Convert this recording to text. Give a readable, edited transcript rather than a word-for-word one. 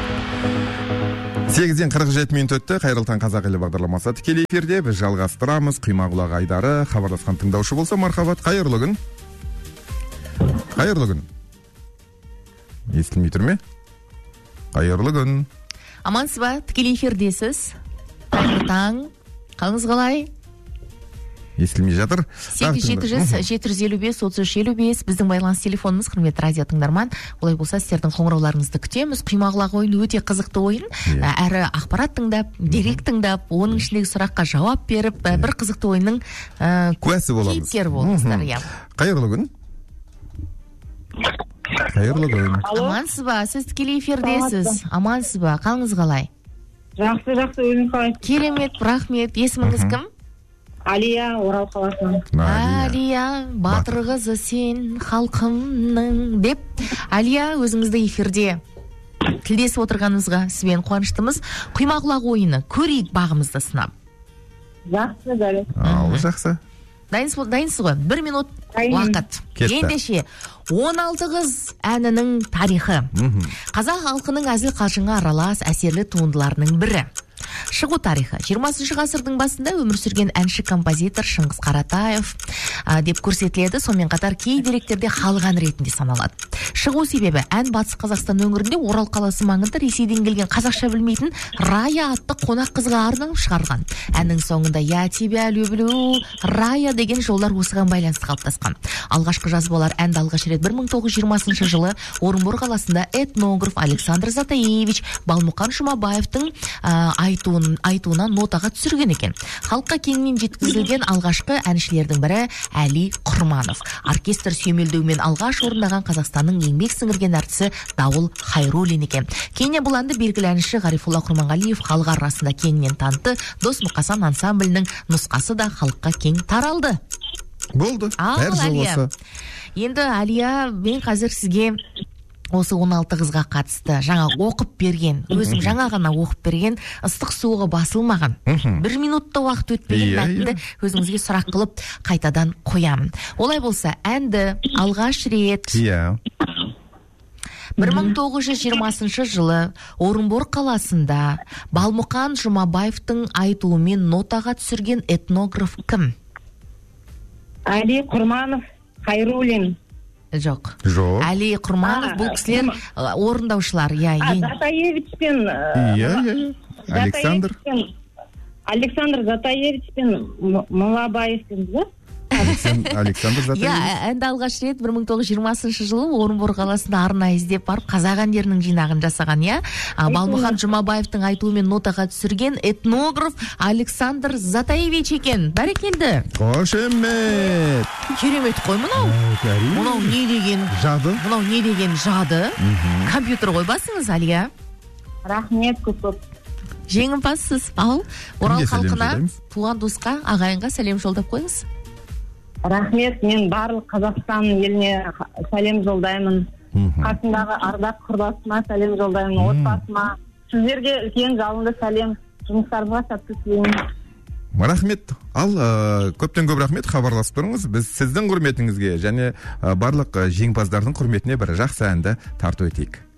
Сегізден 47 минут өтті. Қайырлы таң қазақ елі бағдарламасы тікелей эфирде. Біз жалғастырамыз. Құймақ-құлақ айдары. Хабарласқан тыңдаушы болса, мархабат. Қайырлы күн. Қайырлы күн. Естілмей тұр ме? Қайырлы күн. Амансыз ба? Тікелей эфирдесіз. Қайырлы таң. Қалыңыз қалай? Естілмей жатыр. 8-700-755-3355 біздің байланыс телефонымыз, құрметті радио тыңдарман. Олай болса, сіздердің қоңырауларыңызды күтеміз. Құймақ-құлақ ойыны өте қызықты ойын. Әрі ақпарат тыңдап, дерек тыңдап, оның ішіндегі сұраққа жауап беріп, бір қызықты ойынның куәсі боламыз. Кейіпкер болыңыздар. Қайырлы күн. Қайырлы күн. Амансыз ба? Сіз тікелей эфирдесіз. Амансыз ба? Қалыңыз қалай? Жақсы, өзің қалай? Керемет, рахмет. Есіміңіз кім? Алия, Орал қаласынан. Алия, батыр қызы сен халқымның деп. Алия, өзіңізді эфирде тілдесіп отырғаныңызға сізбен қуаныштымыз. Құймақ-құлақ ойыны, көрейік бағымызды сынап. Жақсы, дәрі. Жақсы. Дайынсыз ғой? 1 минут уақыт. Ендеше 16 қыз әнінің тарихы. Қазақ халқының әзіл қалжыңға аралас әсерлі туындыларының бірі. Шығу тарихы. 20 ғасырдың басында өмір сүрген әнші композитор Шыңғыс Қаратаев деп көрсетіледі. Сонымен қатар кей деректерде халық әні ретінде саналады. Шығу себебі ән Батыс Қазақстан өңірінде Орал қаласы маңында Ресейден келген қазақша білмейтін Рая атты қонақ қызға арналып шығарған. Әннің соңында я тебя люблю Рая деген жолдар осыған байланысты қалыптасқан. Алғашқы жазбалар әнді алғаш рет 1920 жылы Орынбор қаласында этнограф Александр Затаевич Балмұқан Жұмабаевтың айтуына нотаға түсірген екен. Халыққа кеңінен жеткізілген алғашқы әншілердің бірі Әли Құрманов. Оркестр сүйемелдеуімен алғаш орындаған Қазақстанның еңбек сіңірген әртісі Дауыл Хайруллин екен. Кейіннен бұл әнді белгілі әнші Ғарифолла Құрманғалиев халық арасында кеңінен танытты. Дос Мұқасан ансамблінің нұсқасы да халыққа кең таралды. Болды. Әр жыл осы. Енді Алия, мен қазір сізге осы 16 қызға қатысты жаңа оқып берген, өзім жаңа ғана оқып берген ыстық суығы басылмаған 1 минутта уақыт өтпеген мәтінді өзіңізге сұрақ қылып қайтадан қоямын. Олай болса, әнді алғаш рет 1920 жылы Орынбор қаласында Балмұқан Жұмабаевтың айтуымен нотаға түсірген этнограф кім? Әли Құрманов, Хайруллин. Жоқ. Әли Құрманов, бұл кісілер орындаушылар. Затаевич пен Александр Затаевич пен Малабаев пен Александр Затаевич. Әнді алғаш рет 1920 жылы Орынбор қаласында арнайы іздеп барып қазақ әндерінің жинағын жасаған. Балмұқан Жұмабаевтың айтуымен нотаға түсірген этнограф Александр Затаевич екен. Бәрекелді. Қошемет. Керемет қой мынау. Мынау не деген жады? Мынау не деген жады? Компьютер ғой басыңыз, Алия. Рахмет көп. Жеңімпазсыз. Ал Орал халқына, туған досқа, ағайынға сәлем жолдап қойыңыз. Рахмет, мен барлық Қазақстан еліне сәлем жолдаймын. Қасындағы ардақ құрдасыма сәлем жолдаймын, отбасыма. Сіздерге үлкен жалынды сәлем, жұмыстарыңызға сәтті тілеймін. Рахмет. Ал көптен көп рахмет, хабарласып тұрыңыз. Біз сіздің құрметіңізге және барлық жеңімпаздардың құрметіне бір жақсы әнді тарту етейік.